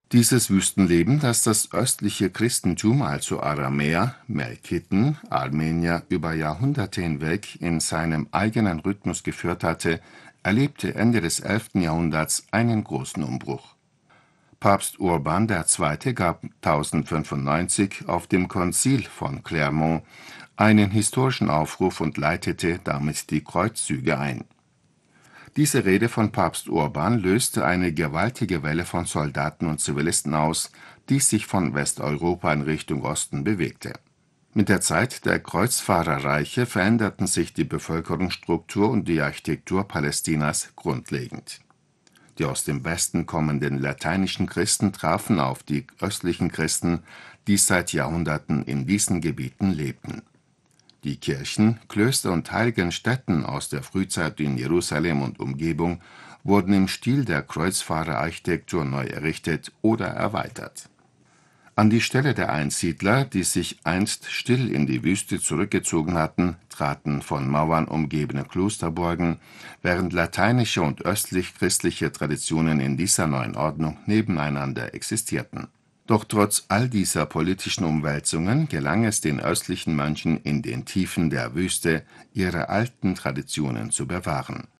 Dieses Wüstenleben, das das östliche Christentum, also Aramäer, Melkiten, Armenier, über Jahrhunderte hinweg in seinem eigenen Rhythmus geführt hatte, erlebte Ende des 11. Jahrhunderts einen großen Umbruch. Papst Urban II. Gab 1095 auf dem Konzil von Clermont einen historischen Aufruf und leitete damit die Kreuzzüge ein. Diese Rede von Papst Urban löste eine gewaltige Welle von Soldaten und Zivilisten aus, die sich von Westeuropa in Richtung Osten bewegte. Mit der Zeit der Kreuzfahrerreiche veränderten sich die Bevölkerungsstruktur und die Architektur Palästinas grundlegend. Die aus dem Westen kommenden lateinischen Christen trafen auf die östlichen Christen, die seit Jahrhunderten in diesen Gebieten lebten. Die Kirchen, Klöster und heiligen Stätten aus der Frühzeit in Jerusalem und Umgebung wurden im Stil der Kreuzfahrerarchitektur neu errichtet oder erweitert. An die Stelle der Einsiedler, die sich einst still in die Wüste zurückgezogen hatten, traten von Mauern umgebene Klosterburgen, während lateinische und östlich-christliche Traditionen in dieser neuen Ordnung nebeneinander existierten. Doch trotz all dieser politischen Umwälzungen gelang es den östlichen Mönchen in den Tiefen der Wüste, ihre alten Traditionen zu bewahren.